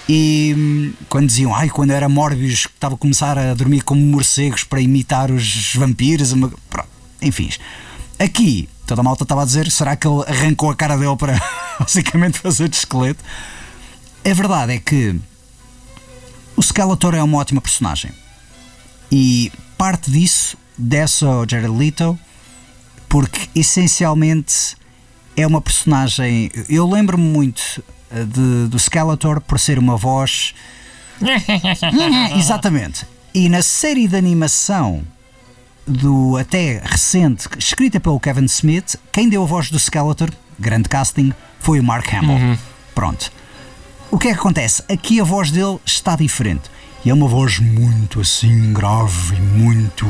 E quando diziam, quando era Morbius, que estava a começar a dormir como morcegos para imitar os vampiros, enfim. Aqui, toda a malta estava a dizer, será que ele arrancou a cara dele para basicamente fazer de esqueleto? A verdade é que o Skeletor é uma ótima personagem. E parte disso deve-se ao Jared Leto, porque essencialmente é uma personagem. Eu lembro-me muito do Skeletor por ser uma voz. Exatamente. E na série de animação do até recente, escrita pelo Kevin Smith, quem deu a voz do Skeletor, grande casting, foi o Mark Hamill. Pronto. O que é que acontece? Aqui a voz dele está diferente. E é uma voz muito assim grave e muito.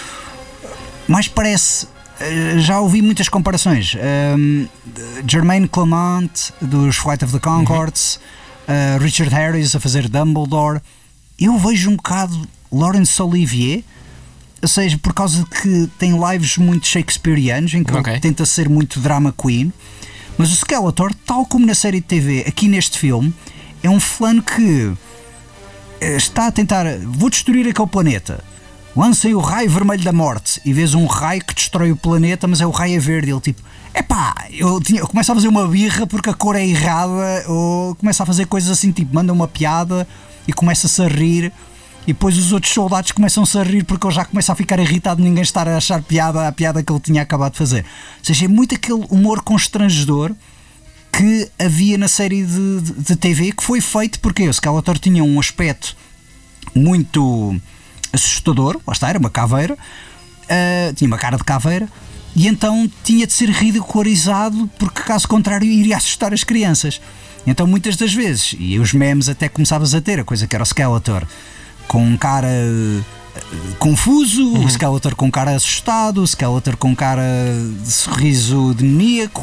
Mas parece. Já ouvi muitas comparações. Jermaine Clement dos Flight of the Conchords, Richard Harris a fazer Dumbledore. Eu vejo um bocado Laurence Olivier, ou seja, por causa de que tem lives muito shakespearianos em que ele tenta ser muito drama queen. Mas o Skeletor, tal como na série de TV, aqui neste filme, é um fulano que está a tentar. Vou destruir aquele planeta. Lancem o raio vermelho da morte e vês um raio que destrói o planeta, mas é o raio verde. Ele tipo, eu começo a fazer uma birra porque a cor é errada, ou começa a fazer coisas assim, tipo, manda uma piada e começa-se a rir, e depois os outros soldados começam-se a rir porque ele já começa a ficar irritado de ninguém estar a achar piada a piada que ele tinha acabado de fazer. Ou seja, é muito aquele humor constrangedor que havia na série de TV, que foi feito porque o Skeletor tinha um aspecto muito assustador, lá está, era uma caveira, tinha uma cara de caveira, e então tinha de ser ridicularizado porque caso contrário iria assustar as crianças. Então muitas das vezes, e os memes até começavas a ter, a coisa que era o Skeletor com um cara confuso, o Skeletor com cara assustado, o Skeletor com cara de sorriso demoníaco.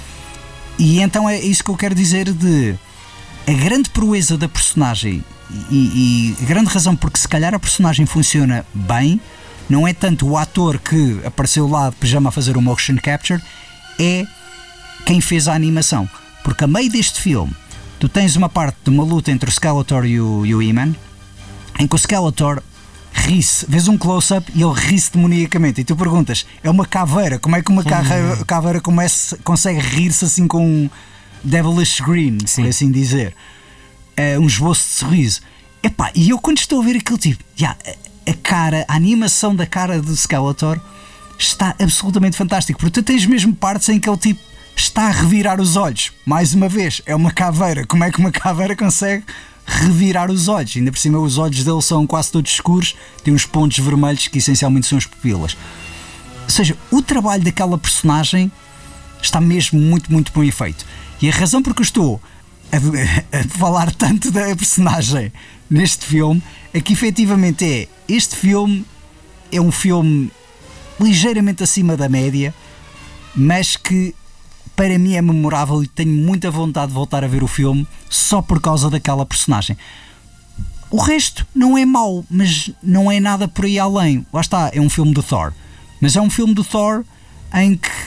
E então é isso que eu quero dizer de a grande proeza da personagem e a grande razão porque se calhar a personagem funciona bem não é tanto o ator que apareceu lá de pijama a fazer o motion capture, é quem fez a animação. Porque a meio deste filme tu tens uma parte de uma luta entre o Skeletor e o He-Man, em que o Skeletor ri-se, vês um close-up e ele ri-se demoniacamente, e tu perguntas, é uma caveira, como é que uma caveira consegue rir-se assim com um devilish green, por assim dizer, um esboço de sorriso. E eu quando estou a ver aquele tipo, a animação da cara do Skeletor está absolutamente fantástico, porque tu tens mesmo partes em que ele tipo está a revirar os olhos, mais uma vez, é uma caveira, como é que uma caveira consegue revirar os olhos? Ainda por cima os olhos dele são quase todos escuros, tem uns pontos vermelhos que essencialmente são as pupilas. Ou seja, o trabalho daquela personagem está mesmo muito, muito bem feito. E a razão por que eu estou a falar tanto da personagem neste filme é que efetivamente este filme é um filme ligeiramente acima da média, mas que para mim é memorável e tenho muita vontade de voltar a ver o filme só por causa daquela personagem. O resto não é mau, mas não é nada por aí além. Lá está, é um filme do Thor, mas é um filme do Thor em que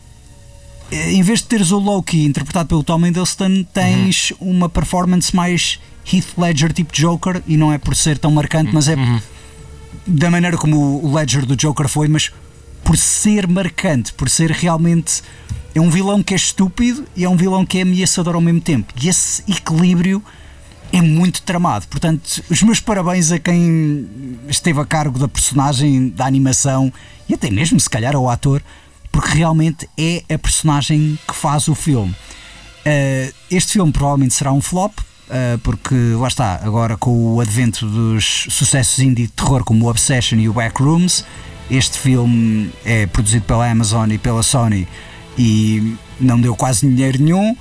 em vez de teres o Loki interpretado pelo Tom Hiddleston, tens uma performance mais Heath Ledger tipo Joker, e não é por ser tão marcante, mas é da maneira como o Ledger do Joker foi, mas por ser marcante, por ser realmente é um vilão que é estúpido e é um vilão que é ameaçador ao mesmo tempo, e esse equilíbrio é muito tramado. Portanto, os meus parabéns a quem esteve a cargo da personagem, da animação e até mesmo se calhar ao ator, porque realmente é a personagem que faz o filme. Este filme provavelmente será um flop, porque lá está, agora com o advento dos sucessos indie de terror como o Obsession e o Backrooms, este filme é produzido pela Amazon e pela Sony e não deu quase dinheiro nenhum.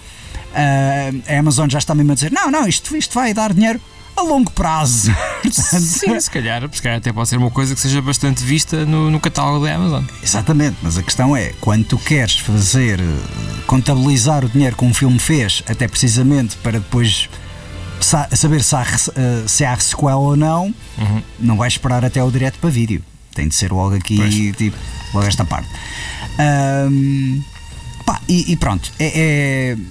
A Amazon já está mesmo a dizer não, isto vai dar dinheiro a longo prazo. Sim, se calhar até pode ser uma coisa que seja bastante vista no catálogo da Amazon. Exatamente, mas a questão é, quando tu queres fazer, contabilizar o dinheiro que um filme fez, até precisamente para depois saber se há sequela ou não, não vais esperar até o direto para vídeo, tem de ser logo aqui, tipo, logo esta parte. E pronto,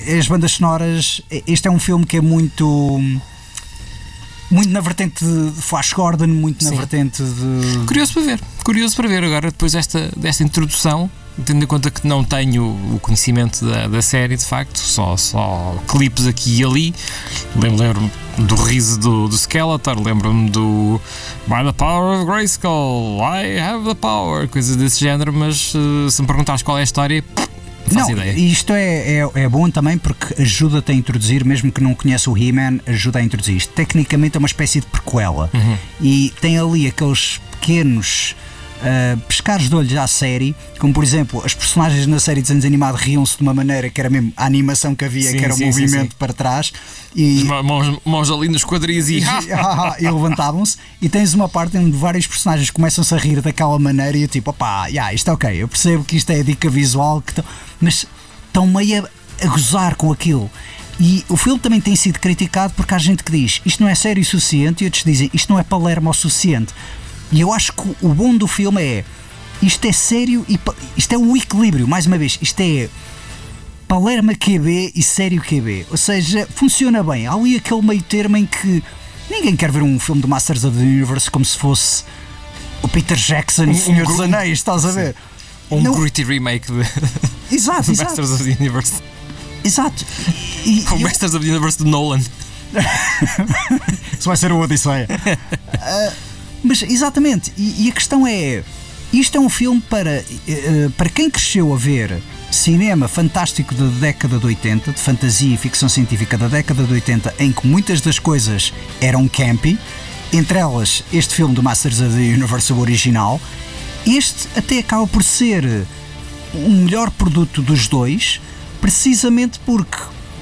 as bandas sonoras, este é um filme que é muito na vertente de Flash Gordon, muito na vertente de... Curioso para ver agora, depois desta introdução, tendo em conta que não tenho o conhecimento da série, de facto, só clipes aqui e ali. Lembro-me do riso do Skeletor, lembro-me do By the Power of Grayskull, I have the power, coisas desse género, mas se me perguntares qual é a história, não faço ideia. Isto é bom também porque ajuda-te a introduzir, mesmo que não conheça o He-Man, ajuda a introduzir isto. Tecnicamente é uma espécie de prequela, e tem ali aqueles pequenos pescares de olhos à série, como por exemplo as personagens na série de desenhos animados riam-se de uma maneira que era mesmo a animação que havia, que era o movimento para trás, e mãos ali nos quadris e levantavam-se, e tens uma parte onde vários personagens começam-se a rir daquela maneira e eu tipo, opá, isto é ok, eu percebo que isto é a dica visual, mas estão meio a gozar com aquilo. E o filme também tem sido criticado porque há gente que diz isto não é sério o suficiente, e outros dizem isto não é Palermo o suficiente. E eu acho que o bom do filme é isto é sério e isto é um equilíbrio, mais uma vez, isto é Palermo QB e sério QB, ou seja, funciona bem. Há ali aquele meio termo em que ninguém quer ver um filme do Masters of the Universe como se fosse o Peter Jackson e o Senhor dos Anéis, estás a ver? Um gritty remake de Masters of the Universe. Exato. O Masters of the Universe de Nolan. Isso vai ser o Odisseia. Mas exatamente, e a questão é, isto é um filme para quem cresceu a ver cinema fantástico da década de 80, de fantasia e ficção científica da década de 80, em que muitas das coisas eram campy, entre elas este filme do Masters of the Universe original. Este até acaba por ser um melhor produto dos dois, precisamente porque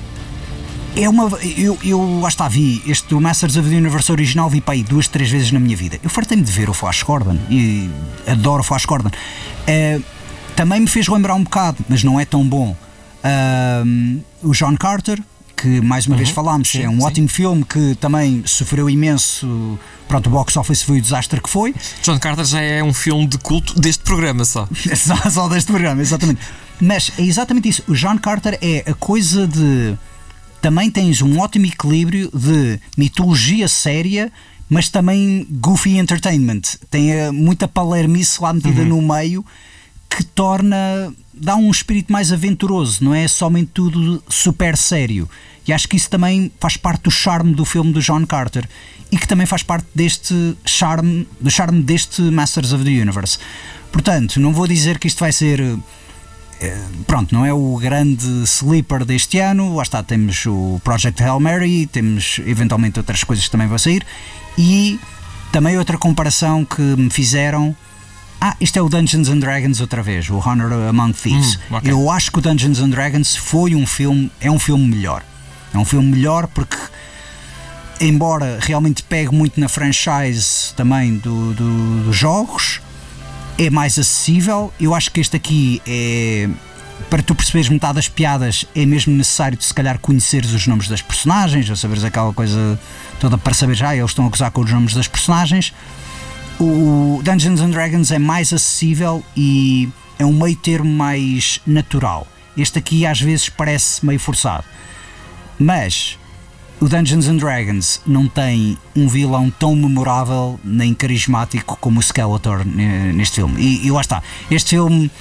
eu lá está, vi este Masters of the Universe original, vi para aí 2-3 vezes na minha vida. Eu fartei-me de ver o Flash Gordon e adoro o Flash Gordon. Também me fez lembrar um bocado, mas não é tão bom, o John Carter, que mais uma vez falámos, é um ótimo filme que também sofreu imenso. Pronto, o box office foi o desastre que foi. John Carter já é um filme de culto deste programa só. Só deste programa, exatamente. Mas é exatamente isso, o John Carter é a coisa de... Também tens um ótimo equilíbrio de mitologia séria, mas também goofy entertainment. Tem muita palermice lá metida no meio, que dá um espírito mais aventuroso, não é somente tudo super sério. E acho que isso também faz parte do charme do filme do John Carter, e que também faz parte do charme deste Masters of the Universe. Portanto, não vou dizer que isto vai ser... Pronto, não é o grande sleeper deste ano. Lá está, temos o Project Hail Mary, temos eventualmente outras coisas que também vão sair, e também outra comparação que me fizeram, isto é o Dungeons and Dragons outra vez, o Honor Among Thieves. Okay. Eu acho que o Dungeons and Dragons é um filme melhor porque, embora realmente pegue muito na franchise também dos jogos, é mais acessível. Eu acho que este aqui é, para tu perceberes metade das piadas, é mesmo necessário de se calhar conheceres os nomes das personagens, ou saberes aquela coisa toda para saber eles estão a gozar com os nomes das personagens. O Dungeons and Dragons é mais acessível e é um meio termo mais natural. Este aqui às vezes parece meio forçado, mas o Dungeons and Dragons não tem um vilão tão memorável nem carismático como o Skeletor neste filme. E lá está, este filme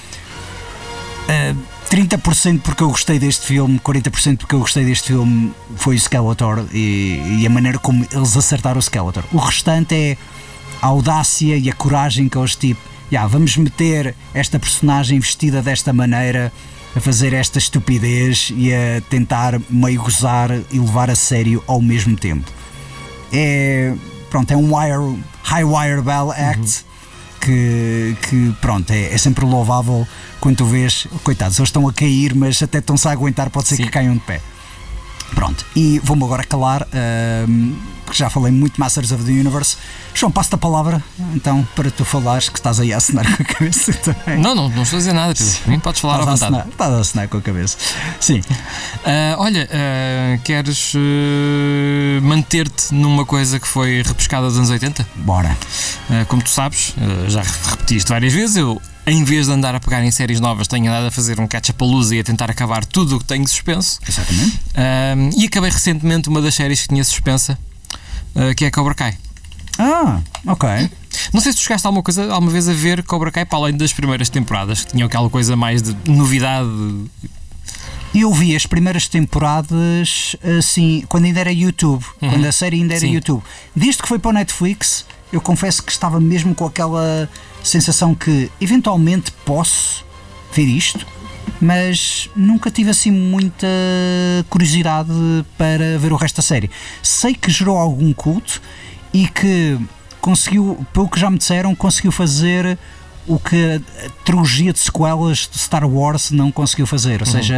30% porque eu gostei deste filme, 40% porque eu gostei deste filme foi o Skeletor e a maneira como eles acertaram o Skeletor. O restante é a audácia e a coragem que eles vamos meter esta personagem vestida desta maneira a fazer esta estupidez e a tentar meio gozar e levar a sério ao mesmo tempo. É um high wire bell act que pronto, é sempre louvável quando tu vês, coitados, eles estão a cair, mas até estão-se a aguentar, pode ser que caiam de pé. Pronto, e vou-me agora calar, porque já falei muito Masters of the Universe. João, passo-te a palavra então para tu falares, que estás aí a acenar com a cabeça também. Não estou a dizer nada, Pedro. Nem podes falar à vontade. Estás a acenar com a cabeça. Sim. Olha, queres meter-te numa coisa que foi repescada dos anos 80? Bora. Como tu sabes, já repeti isto várias vezes, eu, em vez de andar a pegar em séries novas, tenho andado a fazer um catch-up-a-luz e a tentar acabar tudo o que tenho suspenso. Exatamente. E acabei recentemente uma das séries que tinha suspensa, que é Cobra Kai. Ok. Não sei se tu chegaste alguma vez a ver Cobra Kai, para além das primeiras temporadas, que tinham aquela coisa mais de novidade. Eu vi as primeiras temporadas assim, quando ainda era YouTube, quando a série ainda era YouTube. Desde que foi para o Netflix, eu confesso que estava mesmo com aquela sensação que eventualmente posso ver isto, mas nunca tive assim muita curiosidade para ver o resto da série. Sei que gerou algum culto e que conseguiu, pelo que já me disseram, conseguiu fazer o que a trilogia de sequelas de Star Wars não conseguiu fazer, ou seja,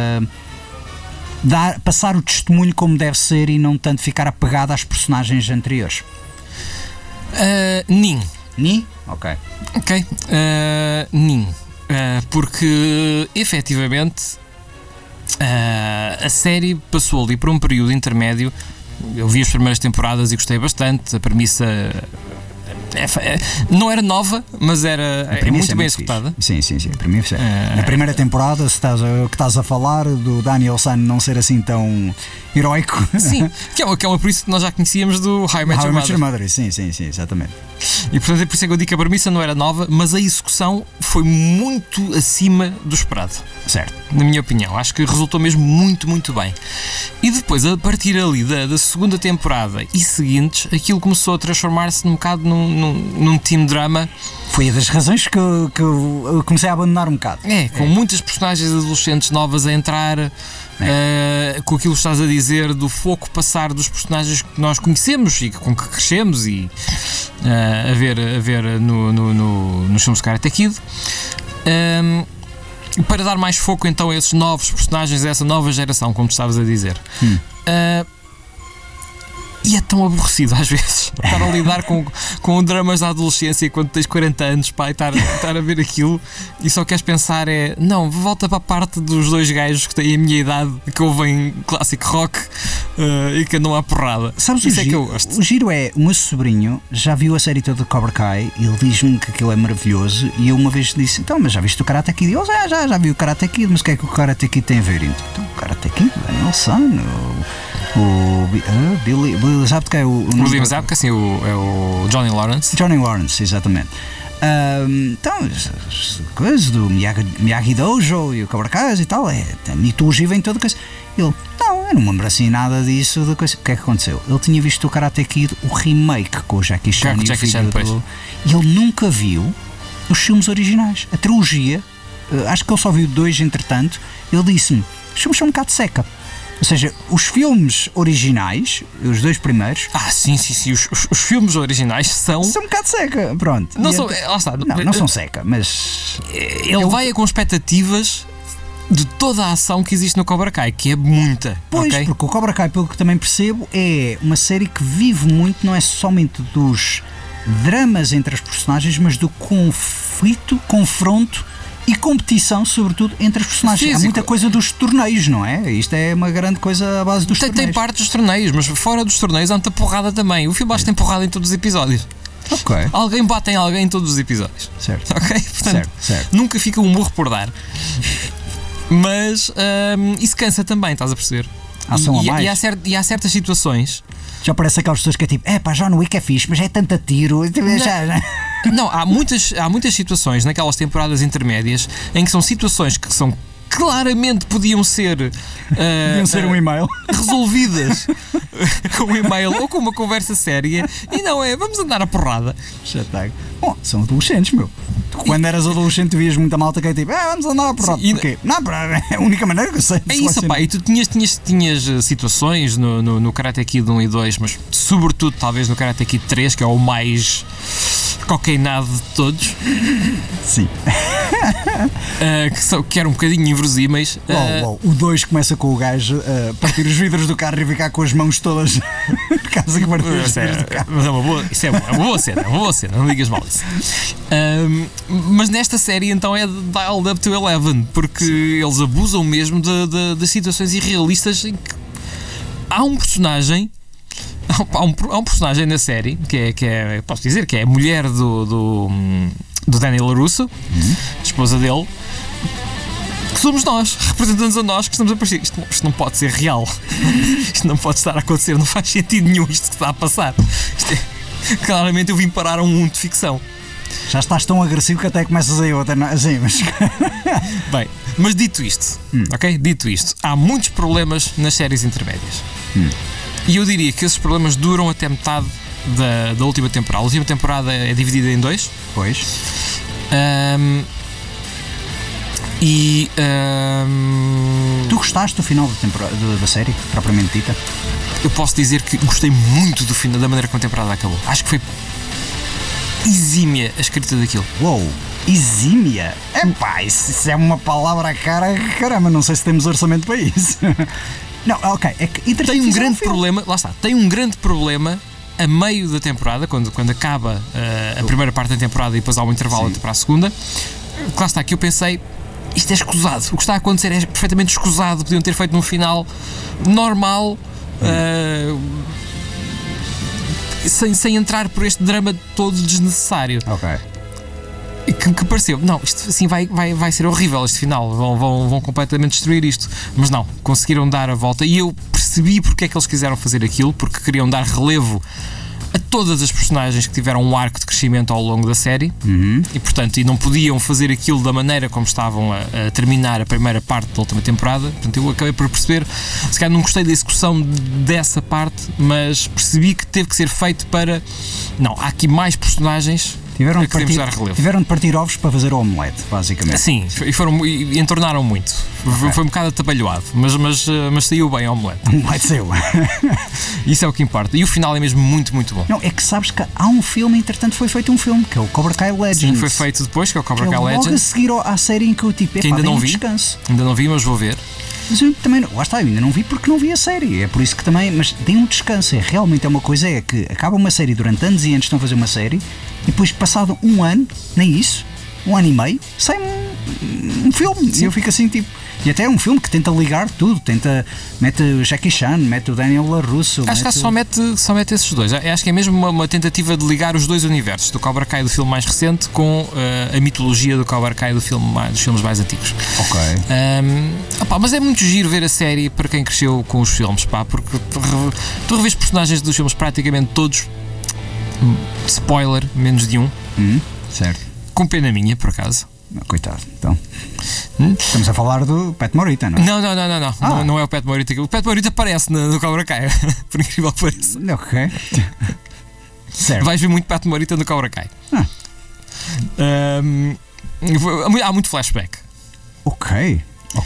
passar o testemunho como deve ser e não tanto ficar apegado às personagens anteriores. Nin. Ok. Nin. Porque efetivamente a série passou ali por um período intermédio. Eu vi as primeiras temporadas e gostei bastante. A premissa não era nova, mas é muito bem executada. Sim. Na primeira temporada, se estás a falar do Daniel San não ser assim tão heroico. Sim, que é uma por isso que nós já conhecíamos do How I Met Your Mother. Sim, exatamente. E portanto é por isso que eu digo que a premissa não era nova, mas a execução foi muito acima do esperado. Certo. Na minha opinião, acho que resultou mesmo muito, muito bem. E depois, a partir ali da segunda temporada e seguintes, aquilo começou a transformar-se um bocado num teen drama. Foi das razões que eu comecei a abandonar um bocado. Com muitas personagens adolescentes novas a entrar, com aquilo que estás a dizer, do foco passar dos personagens que nós conhecemos e com que crescemos e a ver nos filmes de Karate Kid. Para dar mais foco então a esses novos personagens, a essa nova geração, como tu estavas a dizer. E é tão aborrecido às vezes estar a lidar com dramas da adolescência quando tens 40 anos, pá, e estar a ver aquilo e só queres pensar não, volta para a parte dos dois gajos que têm a minha idade, que ouvem clássico rock e que andam à porrada. Sabes, isso é que eu gosto. O giro é, o meu sobrinho já viu a série toda de Cobra Kai e ele diz-me que aquilo é maravilhoso e eu uma vez disse, então, mas já viste o Karate Kid? Eu já vi o Karate Kid, mas o que é que o Karate Kid tem a ver? Então, o Karate Kid, Daniel San, o Billy, sabe de que é o William Zabka, sim, é o Johnny Lawrence, exatamente. Então, as coisas do Miyagi Dojo e o Cobra Kai e tal, a mitologia vem toda coisa. Ele, não, eu não me lembro assim nada disso. O que é que aconteceu? Ele tinha visto o Karate Kid, o remake com o Jackie Chan e ele nunca viu os filmes originais, a trilogia. Acho que ele só viu 2 entretanto. Ele disse-me, os filmes são um bocado seca. Ou seja, os filmes originais, os 2 primeiros... Sim, os filmes originais são um bocado seca, pronto. Não são, lá está. Não são seca, mas... Ele vai com expectativas de toda a ação que existe no Cobra Kai, que é muita. Pois, okay? Porque o Cobra Kai, pelo que também percebo, é uma série que vive muito, não é somente dos dramas entre as personagens, mas do confronto e competição, sobretudo, entre os personagens. Físico. Há muita coisa dos torneios, não é? Isto é uma grande coisa à base dos torneios. Tem parte dos torneios, mas fora dos torneios há muita porrada também. O filme tem porrada em todos os episódios. Ok. Alguém bate em alguém em todos os episódios. Certo. Ok? Portanto, certo. Nunca fica um murro por dar. Mas isso cansa também, estás a perceber? E há certas situações. Já parece aquelas pessoas que é tipo, John Wick é fixe, mas é tanto tiro. Não, há muitas situações naquelas temporadas intermédias em que são situações que são claramente podiam ser um e-mail resolvidas com um e-mail ou com uma conversa séria e não vamos andar a porrada. Bom, são adolescentes, meu. Quando eras adolescente vias muita malta que é tipo, vamos andar a porrada. Porquê? Não, é a única maneira que eu sei. É isso, pá, e tu tinhas situações no Karate Kid 1 e 2, mas sobretudo talvez no Karate Kid 3, que é o mais cocainado de todos. Sim. Que eram um bocadinho inverosímeis. O 2 começa com o gajo a partir os vidros do carro e ficar com as mãos todas casa que partiu os vidros do carro. Mas isso é uma boa cena, não digas mal isso. Mas nesta série então é dialed up to 11, porque eles abusam mesmo de situações irrealistas em que há um personagem há um personagem na série que é posso dizer que é a mulher do Daniel LaRusso, esposa dele, que somos nós, representando-nos a nós que estamos a aparecer. Isto não pode ser real. Isto não pode estar a acontecer, não faz sentido nenhum isto que está a passar. Claramente eu vim parar a um mundo de ficção. Já estás tão agressivo que até começas a ir outra. Sim, mas... Bem, mas dito isto, ok? Dito isto, há muitos problemas nas séries intermédias. E eu diria que esses problemas duram até metade da última temporada. A última temporada é dividida em 2. Pois. Tu gostaste do final da temporada da série, propriamente dita? Eu posso dizer que gostei muito do final, da maneira como a temporada acabou. Acho que foi exímia a escrita daquilo. Uou, exímia? Epá, isso é uma palavra cara, caramba, não sei se temos orçamento para isso. Não, ok, é que tem um grande problema, lá está, tem um grande problema a meio da temporada, quando acaba a primeira parte da temporada e depois há um intervalo para a segunda. Lá está, que eu pensei, isto é escusado, o que está a acontecer é perfeitamente escusado, podiam ter feito num final normal, sem entrar por este drama todo desnecessário. Ok. Que pareceu, não, isto assim vai ser horrível este final, vão completamente destruir isto, mas não, conseguiram dar a volta e eu percebi porque é que eles quiseram fazer aquilo, porque queriam dar relevo a todas as personagens que tiveram um arco de crescimento ao longo da série e portanto não podiam fazer aquilo da maneira como estavam a terminar a primeira parte da última temporada. Portanto eu acabei por perceber, se calhar não gostei da execução dessa parte, mas percebi que teve que ser feito para, não, há aqui mais personagens. Tiveram de partir ovos para fazer o omelete, basicamente. Sim, e entornaram muito. Okay. Foi um bocado atabalhoado, mas saiu bem o omelete. O omelete saiu. Isso é o que importa. E o final é mesmo muito, muito bom. Não, é que sabes que há um filme, entretanto foi feito um filme, que é o Cobra Kai Legends. Sim, foi feito depois, que é o Cobra Kai Legends. Logo a seguir à série em que eu tipo, que ainda não vi. Descanso. Ainda não vi, mas vou ver. Mas eu também, lá está, eu ainda não vi porque não vi a série. É por isso que também, mas tem um descanso. Realmente é uma coisa, é que acaba uma série durante anos e anos estão a fazer uma série e depois passado um ano, nem isso, 1 ano e meio, sai um filme. Sim. E eu fico assim tipo. E até é um filme que tenta ligar tudo, mete o Jackie Chan, mete o Daniel LaRusso. Acho que só mete esses dois. Acho que é mesmo uma tentativa de ligar os dois universos, do Cobra Kai do filme mais recente com a mitologia do Cobra Kai dos filmes mais antigos. Ok. Mas é muito giro ver a série para quem cresceu com os filmes, porque tu revês personagens dos filmes praticamente todos, spoiler, menos de um. Certo. Com pena minha, por acaso. Coitado, então. Estamos a falar do Pat Morita, não é? Não é o Pat Morita. O Pat Morita aparece no Cobra Kai, por incrível que pareça. Ok. Certo. Vais ver muito Pat Morita no Cobra Kai. Há muito flashback. Ok.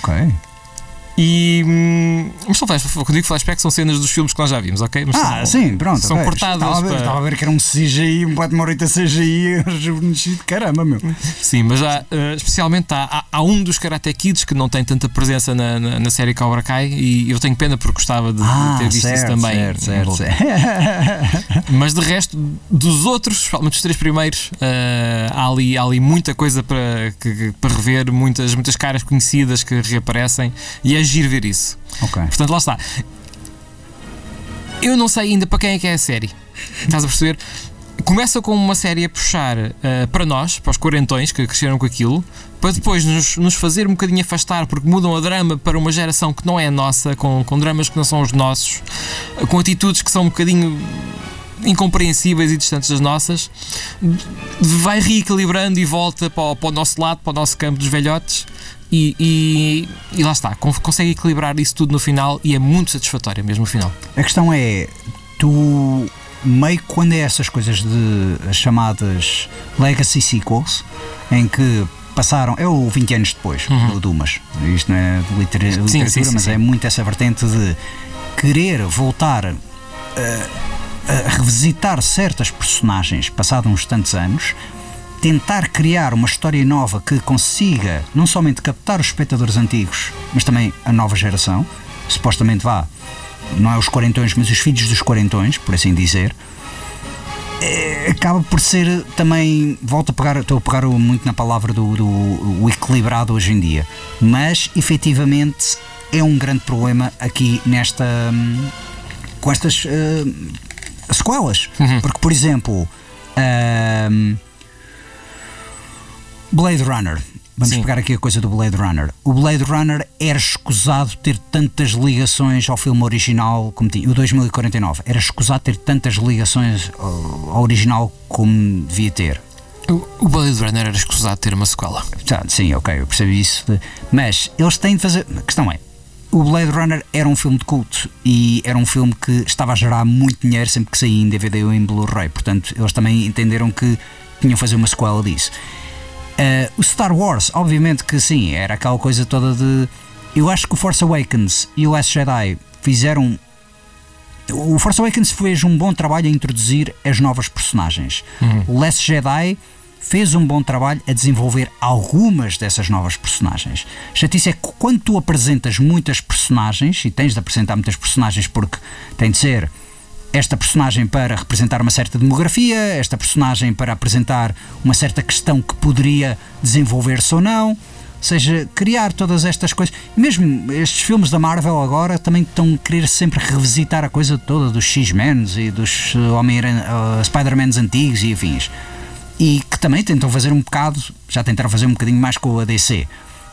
Mas são flashbacks, quando digo flashback são cenas dos filmes que nós já vimos, ok? Mas sim, pronto. São cortadas. Estava a ver que era um CGI, um Pat Morita CGI rejuvenescido, caramba, meu. Sim, mas especialmente há um dos Karate Kids que não tem tanta presença na série Cobra Kai e eu tenho pena porque gostava de ter visto isso também. Certo. Mas de resto, dos outros, especialmente os 3 primeiros, há ali muita coisa para rever, muitas caras conhecidas que reaparecem e é giro ver isso. Okay. Portanto, lá está. Eu não sei ainda para quem é que é a série. Estás a perceber? Começa com uma série a puxar para nós, para os quarentões que cresceram com aquilo, para depois nos fazer um bocadinho afastar, porque mudam a drama para uma geração que não é a nossa, com dramas que não são os nossos, com atitudes que são um bocadinho incompreensíveis e distantes das nossas, vai reequilibrando e volta para o nosso lado, para o nosso campo dos velhotes. E lá está, consegue equilibrar isso tudo no final e é muito satisfatório mesmo o final. A questão é, tu meio que quando é essas coisas de as chamadas Legacy Sequels, em que passaram, é o 20 anos depois do Dumas, isto não é de literatura, mas é muito essa vertente de querer voltar a revisitar certas personagens passados uns tantos anos, tentar criar uma história nova que consiga não somente captar os espectadores antigos, mas também a nova geração, supostamente não é os quarentões, mas os filhos dos quarentões, por assim dizer, acaba por ser também, estou a pegar muito na palavra do equilibrado hoje em dia, mas efetivamente é um grande problema aqui com estas sequelas. Porque, por exemplo, Blade Runner. Vamos pegar aqui a coisa do Blade Runner. O Blade Runner era escusado ter tantas ligações ao filme original como tinha. O 2049 era escusado ter tantas ligações ao original como devia ter. O Blade Runner era escusado ter uma sequela. Sim, ok, eu percebi isso. Mas eles têm de fazer. A questão é: o Blade Runner era um filme de culto e era um filme que estava a gerar muito dinheiro sempre que saía em DVD ou em Blu-ray. Portanto, eles também entenderam que tinham de fazer uma sequela disso. O Star Wars, obviamente que sim, era aquela coisa toda de. Eu acho que o Force Awakens e o Last Jedi fizeram. O Force Awakens fez um bom trabalho a introduzir as novas personagens. O Last Jedi fez um bom trabalho a desenvolver algumas dessas novas personagens. A chatice é que quando tu apresentas muitas personagens, e tens de apresentar muitas personagens porque tem de ser esta personagem para representar uma certa demografia, esta personagem para apresentar uma certa questão que poderia desenvolver-se ou não, ou seja, criar todas estas coisas. Mesmo estes filmes da Marvel agora também estão a querer sempre revisitar a coisa toda dos X-Men e dos Spider-Mans antigos e afins. E que também tentam fazer um bocado, já tentaram fazer um bocadinho mais com a DC.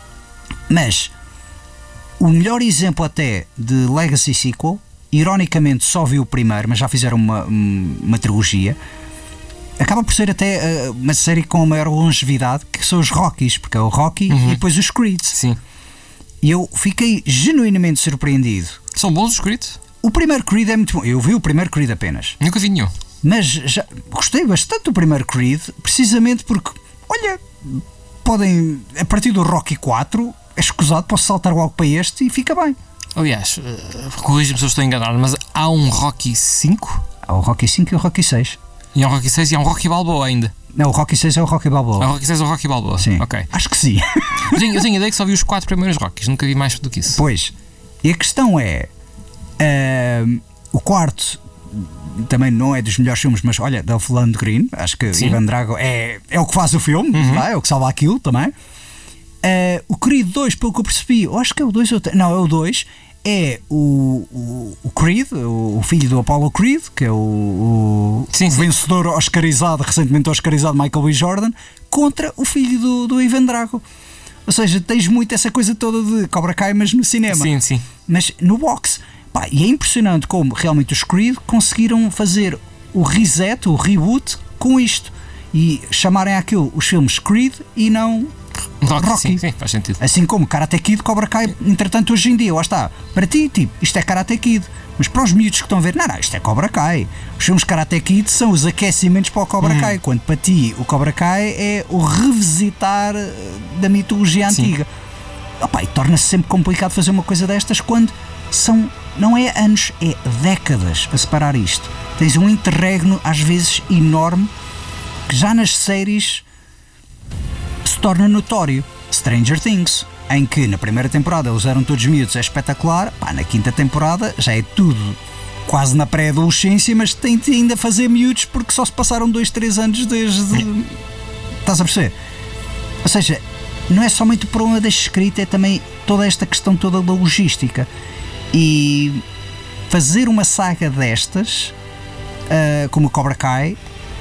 Mas o melhor exemplo até de Legacy Sequel, ironicamente só vi o primeiro, mas já fizeram uma trilogia, acaba por ser até uma série com a maior longevidade, que são os Rockies, porque é o Rocky e depois os Creeds. Sim. E eu fiquei genuinamente surpreendido. São bons os Creeds? O primeiro Creed é muito bom. Eu vi o primeiro Creed apenas. Nunca vi nenhum. Mas já gostei bastante do primeiro Creed, precisamente porque, olha, podem, a partir do Rocky 4, é escusado, posso saltar logo para este e fica bem. Aliás, corrija-me se eu estou enganado, mas há um Rocky 5? Há o Rocky 5 e o Rocky 6. E há um Rocky 6 e há um Rocky Balboa ainda. Não, o Rocky 6 é o Rocky Balboa. O Rocky 6 é o Rocky Balboa? Sim. Ok. Acho que sim. Eu tenho a ideia que só vi os 4 primeiros Rockies, nunca vi mais do que isso. Pois. E a questão é, o quarto também não é dos melhores filmes, mas olha, Dolph Lundgren, acho que Ivan Drago é o que faz o filme, é o que salva aquilo também. O Creed 2, pelo que eu percebi, eu acho que é o 2 ou não, é o 2, é o Creed, o filho do Apollo Creed, que é o vencedor oscarizado, recentemente oscarizado, Michael B. Jordan, contra o filho do Ivan Drago. Ou seja, tens muito essa coisa toda de Cobra Kai, mas no cinema. Sim, sim. Mas no boxe. Pá, e é impressionante como realmente os Creed conseguiram fazer o reset, o reboot com isto. E chamarem aquilo os filmes Creed e não Rocky. Sim, faz sentido. Assim como Karate Kid, Cobra Kai, entretanto hoje em dia, lá está, para ti, tipo, isto é Karate Kid, mas para os miúdos que estão a ver, não, isto é Cobra Kai. Os filmes Karate Kid são os aquecimentos para o Cobra Kai, quando para ti o Cobra Kai é o revisitar da mitologia antiga. Opa, e torna-se sempre complicado fazer uma coisa destas quando não é anos, é décadas a separar isto. Tens um interregno às vezes enorme que já nas séries se torna notório. Stranger Things, em que na primeira temporada eles eram todos miúdos, é espetacular. Pá, na quinta temporada já é tudo quase na pré-adolescência, mas tem de ainda fazer miúdos porque só se passaram 2-3 anos desde... Estás a perceber? Ou seja, não é somente o problema da escrita, é também toda esta questão toda da logística. E fazer uma saga destas, como o Cobra Kai,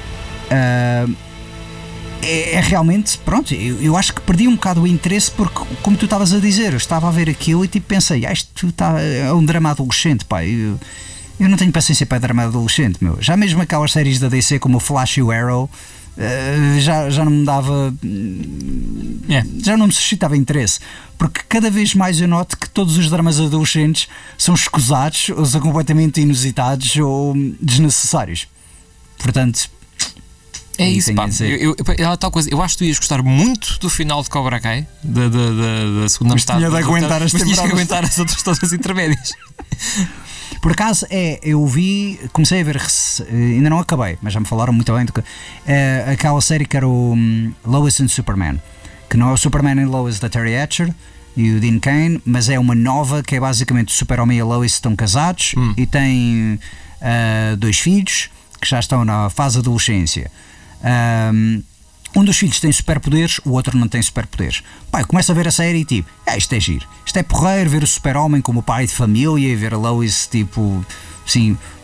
é realmente, pronto, eu acho que perdi um bocado o interesse porque, como tu estavas a dizer, eu estava a ver aquilo e tipo pensei, isto é um drama adolescente, pá, eu não tenho paciência para drama adolescente, meu. Já mesmo aquelas séries da DC como o Flash e o Arrow, já não me dava, já não me suscitava interesse, porque cada vez mais eu noto que todos os dramas adolescentes são escusados, ou são completamente inusitados ou desnecessários. Portanto, é isso, pá. Tal coisa, eu acho que tu ias gostar muito do final de Cobra Kai, da segunda metade. Tinha de aguentar as temporadas. Mas tinhas que aguentar as outras todas intermédias. Por acaso, eu vi, comecei a ver, ainda não acabei, mas já me falaram muito bem aquela série que era o Lois and Superman, que não é o Superman and Lois da Terry Hatcher e o Dean Cain, mas é uma nova que é basicamente o Super-Homem e a Lois estão casados e têm 2 filhos que já estão na fase de adolescência. Um dos filhos tem superpoderes, o outro não tem superpoderes. Pai, começa a ver a série e tipo, isto é giro, isto é porreiro, ver o Super-Homem como pai de família e ver a Lois tipo, assim,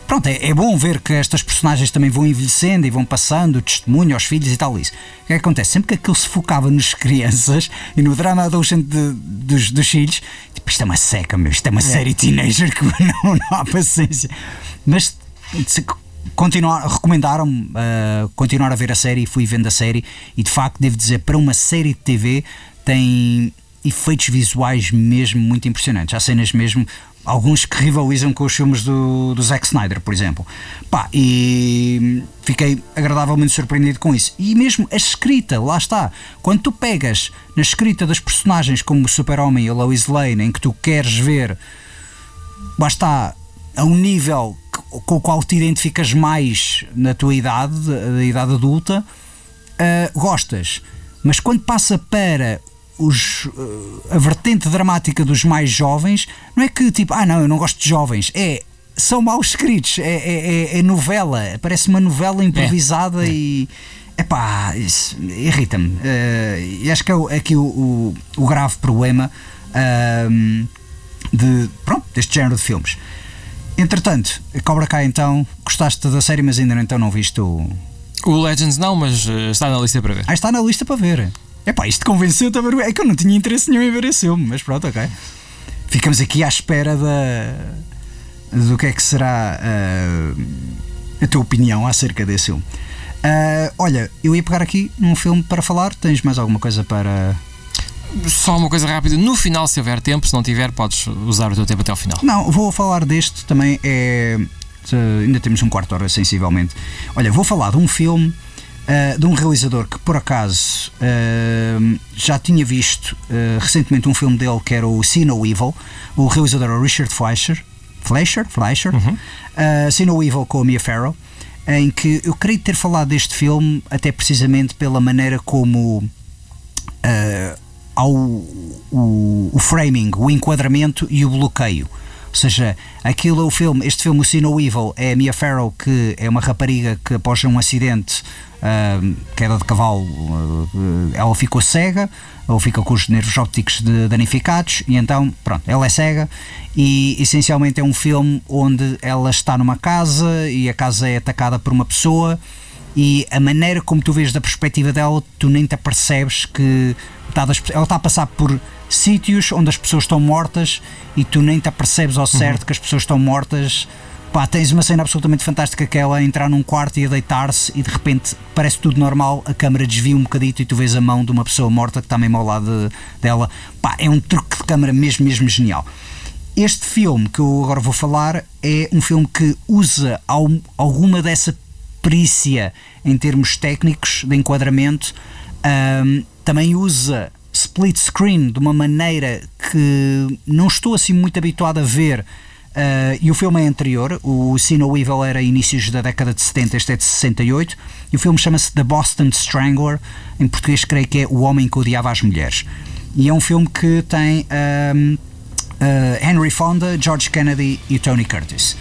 pronto, é bom ver que estas personagens também vão envelhecendo e vão passando o testemunho aos filhos e tal isso. O que é que acontece? Sempre que aquilo se focava nas crianças e no drama adolescente dos filhos, tipo, isto é uma seca, meu, isto é uma série teenager que não há paciência. Mas recomendaram-me continuar a ver a série, e fui vendo a série, e de facto devo dizer, para uma série de TV tem efeitos visuais mesmo muito impressionantes. Há cenas mesmo, alguns que rivalizam com os filmes do Zack Snyder, por exemplo. E fiquei agradavelmente surpreendido com isso. E mesmo a escrita, lá está. Quando tu pegas na escrita das personagens como o Super-Homem e a Lois Lane, em que tu queres ver, lá está, a um nível com o qual te identificas mais na tua idade, a idade adulta, gostas. Mas quando passa para a vertente dramática dos mais jovens, não é que tipo, não, eu não gosto de jovens, são mal escritos, é novela, parece uma novela improvisada e isso irrita-me. E acho que é aqui o grave problema deste género de filmes. Entretanto, Cobra Kai, então, gostaste da série, mas ainda então não viste o Legends, não, mas está na lista para ver. Está na lista para ver. Isto convenceu-te a ver. É que eu não tinha interesse nenhum em ver esse filme, mas pronto, ok. Ficamos aqui à espera do que é que será a tua opinião acerca desse filme. Olha, eu ia pegar aqui num filme para falar. Tens mais alguma coisa para... Só uma coisa rápida, no final, se houver tempo, se não tiver, podes usar o teu tempo até ao final. Não, vou falar deste também, ainda temos um quarto de hora sensivelmente. Olha, vou falar de um filme de um realizador que por acaso já tinha visto recentemente um filme dele que era o See No Evil. O realizador é o Richard Fleischer. See No Evil com a Mia Farrow, em que eu creio ter falado deste filme até precisamente pela maneira como o framing, o enquadramento e o bloqueio. Ou seja, este filme, o See No Evil, é a Mia Farrow, que é uma rapariga que após um acidente, queda de cavalo, ela ficou cega, ou fica com os nervos ópticos danificados, e então, pronto, ela é cega, e essencialmente é um filme onde ela está numa casa e a casa é atacada por uma pessoa, e a maneira como tu vês da perspectiva dela, tu nem te apercebes que ela está a passar por sítios onde as pessoas estão mortas e tu nem te apercebes ao certo que as pessoas estão mortas. Tens uma cena absolutamente fantástica, que é ela entrar num quarto e a deitar-se e de repente parece tudo normal, a câmera desvia um bocadito e tu vês a mão de uma pessoa morta que está mesmo ao lado dela. É um truque de câmera mesmo genial. Este filme que eu agora vou falar é um filme que usa alguma dessa perícia em termos técnicos de enquadramento. Também usa split screen de uma maneira que não estou assim muito habituado a ver, e o filme é anterior. O See No Evil era inícios da década de 70, este é de 68, e o filme chama-se The Boston Strangler, em português creio que é O Homem que Odiava as Mulheres, e é um filme que tem Henry Fonda, George Kennedy e Tony Curtis.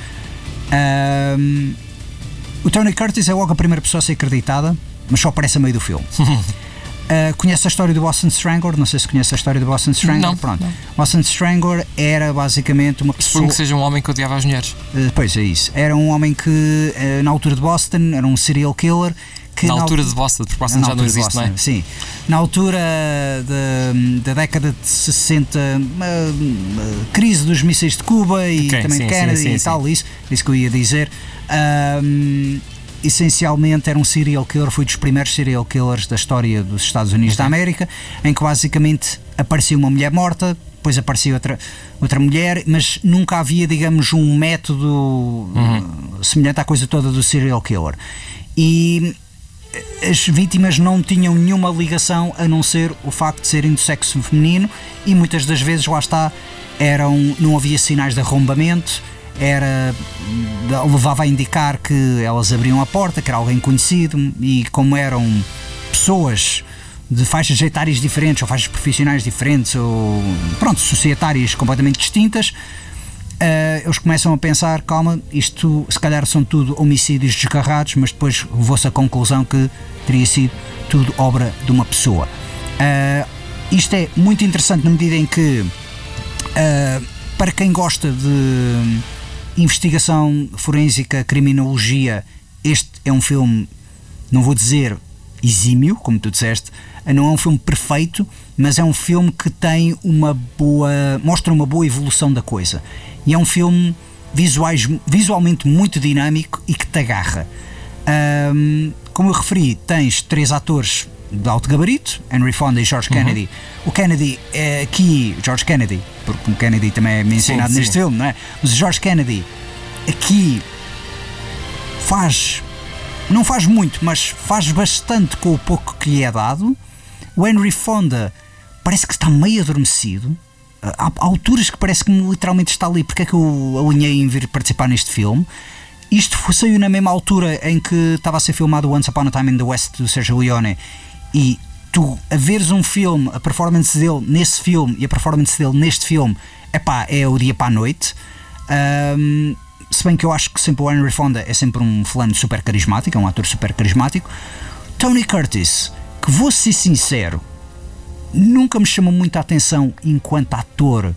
O Tony Curtis é logo a primeira pessoa a ser acreditada, mas só aparece a meio do filme. Conhece a história do Boston Strangler? Não sei se conhece a história do Boston Strangler. Não, pronto. Não. Boston Strangler era basicamente uma pessoa... Suponho que seja um homem que odiava as mulheres. Pois é isso. Era um homem que, na altura de Boston, era um serial killer. Na altura de Boston, porque Boston já não existe, Boston, não é? Sim. Na altura da década de 60, crise dos mísseis de Cuba e também de Kennedy e tal, isso que eu ia dizer. Essencialmente era um serial killer, foi dos primeiros serial killers da história dos Estados Unidos da América, em que basicamente aparecia uma mulher morta, depois aparecia outra mulher, mas nunca havia, digamos, um método semelhante à coisa toda do serial killer. E as vítimas não tinham nenhuma ligação a não ser o facto de serem do sexo feminino, e muitas das vezes, lá está, não havia sinais de arrombamento, levava a indicar que elas abriam a porta, que era alguém conhecido, e como eram pessoas de faixas etárias diferentes ou faixas profissionais diferentes ou societárias completamente distintas, eles começam a pensar, calma, isto se calhar são tudo homicídios desgarrados, mas depois levou-se à conclusão que teria sido tudo obra de uma pessoa. Isto é muito interessante na medida em que, para quem gosta investigação forénsica, criminologia, este é um filme, não vou dizer exímio, como tu disseste, não é um filme perfeito, mas é um filme que tem mostra uma boa evolução da coisa. E é um filme visualmente muito dinâmico e que te agarra. Como eu referi, tens 3 atores de alto gabarito, Henry Fonda e George Kennedy. O Kennedy é aqui, George Kennedy, porque o Kennedy também é mencionado neste filme, não é? Mas o George Kennedy aqui não faz muito, mas faz bastante com o pouco que lhe é dado. O Henry Fonda parece que está meio adormecido. Há alturas que parece que literalmente está ali. Porque é que eu alinhei em vir participar neste filme? Isto saiu na mesma altura em que estava a ser filmado Once Upon a Time in the West do Sergio Leone, e tu a veres um filme, a performance dele nesse filme e a performance dele neste filme, é o dia para a noite. Se bem que eu acho que sempre o Henry Fonda é sempre um fulano super carismático, é um ator super carismático. Tony Curtis, que vou ser sincero, nunca me chamou muita atenção enquanto ator,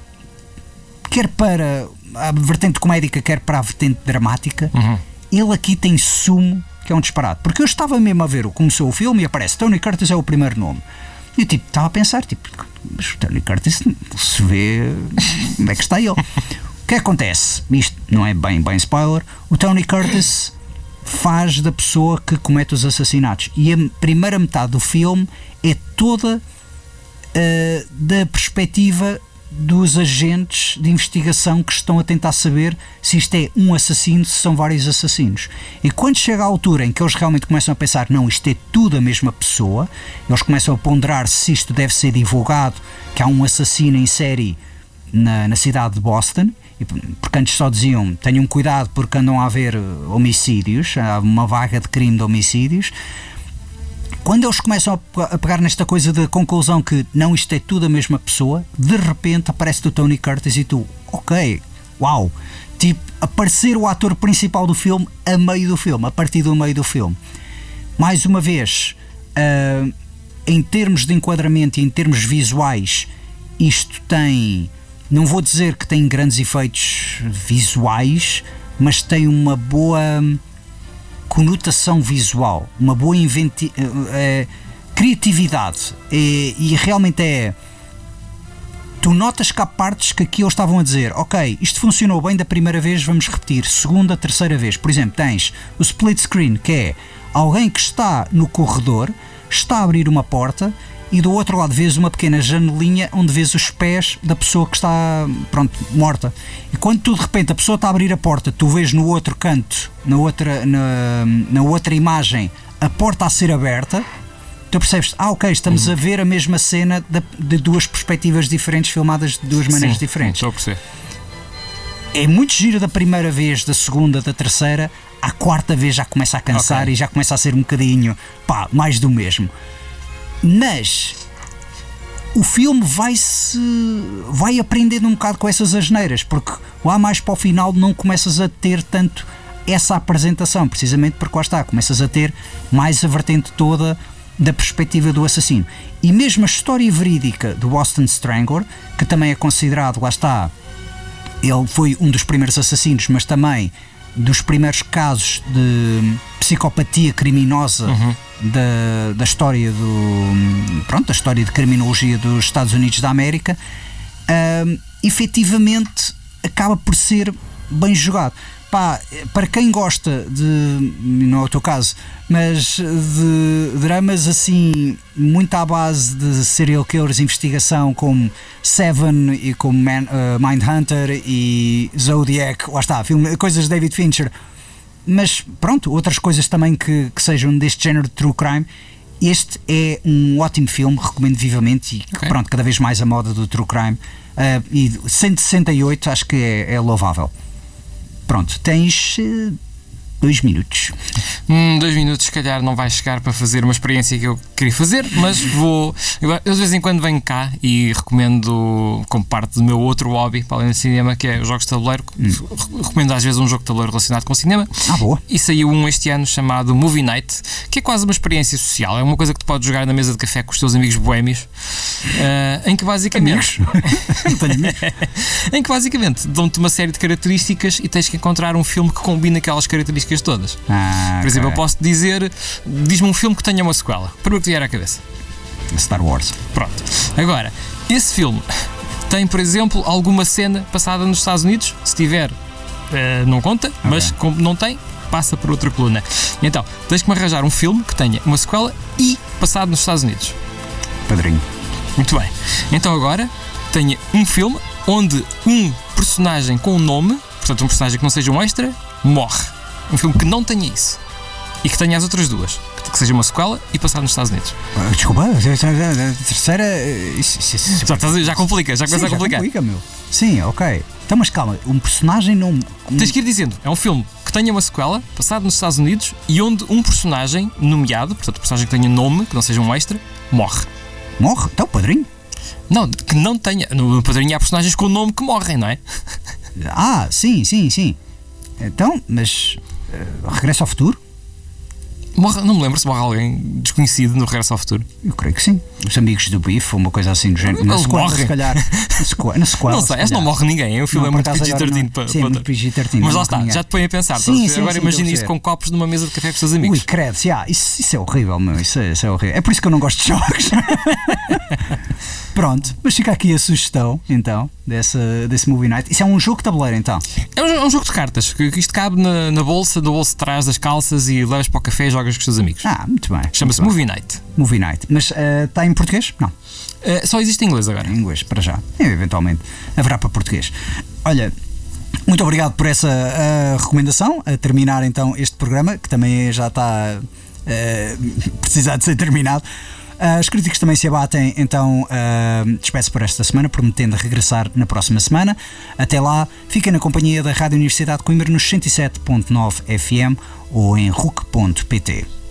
quer para a vertente comédica, quer para a vertente dramática. Ele aqui tem sumo, que é um disparate. Porque eu estava mesmo a ver, começou o filme e aparece Tony Curtis é o primeiro nome. E eu estava a pensar, mas o Tony Curtis se vê onde é que está ele. O que acontece? Isto não é bem spoiler. O Tony Curtis faz da pessoa que comete os assassinatos, e a primeira metade do filme é toda da perspectiva dos agentes de investigação que estão a tentar saber se isto é um assassino, se são vários assassinos. E quando chega à altura em que eles realmente começam a pensar, não, isto é tudo a mesma pessoa, eles começam a ponderar se isto deve ser divulgado, que há um assassino em série na cidade de Boston, porque antes só diziam, tenham cuidado porque andam a haver homicídios, há uma vaga de crime de homicídios. Quando eles começam a pegar nesta coisa de conclusão que não, isto é tudo a mesma pessoa, de repente aparece o Tony Curtis e tu, ok, uau, aparecer o ator principal do filme a meio do filme, a partir do meio do filme. Mais uma vez, em termos de enquadramento e em termos visuais, isto tem, não vou dizer que tem grandes efeitos visuais, mas tem uma boa conotação visual, uma boa criatividade, e realmente tu notas que há partes que aqui eles estavam a dizer, ok, isto funcionou bem da primeira vez, vamos repetir, segunda, terceira vez. Por exemplo, tens o split screen, que é alguém que está no corredor, está a abrir uma porta, e do outro lado vês uma pequena janelinha onde vês os pés da pessoa que está, morta. E quando tu de repente a pessoa está a abrir a porta, tu vês no outro canto, na outra imagem, a porta a ser aberta, tu percebes, ok, estamos a ver a mesma cena de duas perspectivas diferentes, filmadas de duas maneiras diferentes. Estou a perceber. É muito giro da primeira vez, da segunda, da terceira, à quarta vez já começa a cansar, e já começa a ser um bocadinho, mais do mesmo. Mas o filme vai aprendendo um bocado com essas asneiras, porque lá mais para o final não começas a ter tanto essa apresentação, precisamente porque lá está, começas a ter mais a vertente toda da perspectiva do assassino. E mesmo a história verídica do Boston Strangler, que também é considerado, lá está, ele foi um dos primeiros assassinos, mas também dos primeiros casos de psicopatia criminosa da história da história de criminologia dos Estados Unidos da América, efetivamente acaba por ser bem jogado. Para quem gosta não é o teu caso, mas de dramas assim muito à base de serial killers, investigação, como Seven e como Mindhunter e Zodiac, lá está, coisas de David Fincher, mas outras coisas também que sejam deste género de true crime, este é um ótimo filme, recomendo vivamente, e cada vez mais a moda do true crime, e 168 acho que é louvável. Tens 2 minutos. 2 minutos se calhar não vai chegar para fazer uma experiência que eu queria fazer, mas vou. Eu de vez em quando venho cá e recomendo, como parte do meu outro hobby, para além do cinema, que é os jogos de tabuleiro. Recomendo às vezes um jogo de tabuleiro relacionado com o cinema. Boa. E saiu um este ano chamado Movie Night, que é quase uma experiência social. É uma coisa que tu podes jogar na mesa de café com os teus amigos boémios, em que basicamente. Em que basicamente dão-te uma série de características e tens que encontrar um filme que combine aquelas características todas. Por exemplo, eu posso dizer, diz-me um filme que tenha uma sequela. Primeiro que vier à cabeça. Star Wars. Pronto. Agora, esse filme tem, por exemplo, alguma cena passada nos Estados Unidos? Se tiver, não conta, mas como não tem, passa por outra coluna. Então, tens que me arranjar um filme que tenha uma sequela e passado nos Estados Unidos. Padrinho. Muito bem. Então agora tenha um filme onde um personagem com um nome, portanto um personagem que não seja um extra, morre. Um filme que não tenha isso. E que tenha as outras duas. Que seja uma sequela e passado nos Estados Unidos. Desculpa, a terceira... Já complica, já começa a complicar. Já complica, meu. Sim, ok. Então, mas calma, um personagem não... Tens que ir dizendo, é um filme que tenha uma sequela, passado nos Estados Unidos, e onde um personagem nomeado, portanto um personagem que tenha nome, que não seja um extra, morre. Morre? Então, Padrinho? Não, que não tenha. No Padrinho há personagens com nome que morrem, não é? Sim. Então, mas... Regresso ao Futuro? Morre, não me lembro se morre alguém desconhecido no Regresso ao Futuro. Eu creio que sim. Os amigos do Bife, uma coisa assim do género. Na sequela, se calhar. Na sequela, não sei, acho que não morre ninguém. O filme é muito PG-13 para. Sim, muito PG-13. Mas lá está, já te põe a pensar. Sim, agora imagina isso com copos numa mesa de café com os seus amigos. Ui, credo, isso é horrível, meu. Isso é horrível. É por isso que eu não gosto de jogos. Pronto, mas fica aqui a sugestão, então, desse Movie Night. Isso é um jogo de tabuleiro, então? É um jogo de cartas, que isto cabe na bolsa, no bolso de trás das calças e levas para o café e jogas com os teus amigos. Muito bem. Chama-se Movie Night. Movie Night. Mas está em português? Não. Só existe em inglês agora. Em inglês, para já. Eventualmente haverá para português. Olha, muito obrigado por essa recomendação. A terminar então este programa, que também já está precisar de ser terminado. As críticas também se abatem, então despeço por esta semana, prometendo regressar na próxima semana. Até lá, fiquem na companhia da Rádio Universidade de Coimbra nos 107.9 FM ou em RUC.pt.